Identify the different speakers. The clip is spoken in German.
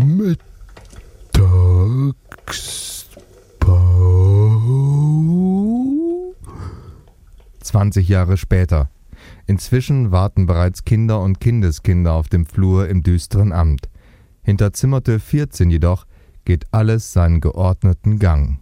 Speaker 1: Mittagspau. 20 Jahre später. Inzwischen warten bereits Kinder und Kindeskinder auf dem Flur im düsteren Amt. Hinter Zimmertür 14 jedoch geht alles seinen geordneten Gang.